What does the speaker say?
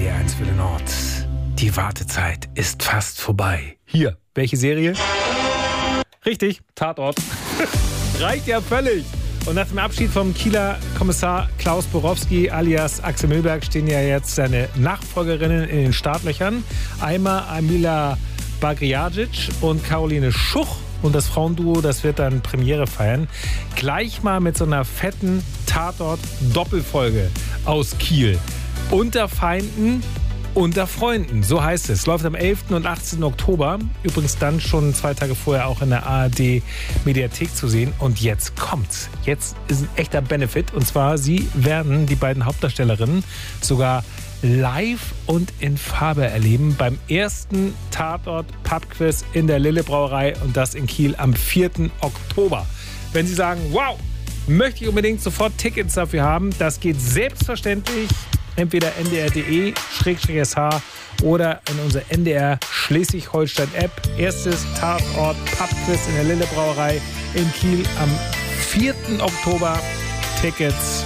NDR1 für den Nord. Die Wartezeit ist fast vorbei. Hier, welche Serie? Richtig, Tatort. Reicht ja völlig. Und nach dem Abschied vom Kieler Kommissar Klaus Borowski alias Axel Milberg stehen ja jetzt seine Nachfolgerinnen in den Startlöchern. Einmal Amila Bagriagic und Caroline Schuch. Und das Frauenduo, das wird dann Premiere feiern. Gleich mal mit so einer fetten Tatort-Doppelfolge aus Kiel. Unter Feinden, unter Freunden, so heißt es. Läuft am 11. und 18. Oktober. Übrigens dann schon 2 Tage vorher auch in der ARD-Mediathek zu sehen. Und jetzt kommt's. Jetzt ist ein echter Benefit. Und zwar, sie werden, die beiden Hauptdarstellerinnen, sogar live und in Farbe erleben beim ersten Tatort-Pubquiz in der Lille Brauerei und das in Kiel am 4. Oktober. Wenn Sie sagen, wow, möchte ich unbedingt sofort Tickets dafür haben, das geht selbstverständlich entweder ndr.de/sh oder in unserer NDR Schleswig-Holstein-App. Erstes Tatort-Pubquiz in der Lille Brauerei in Kiel am 4. Oktober. Tickets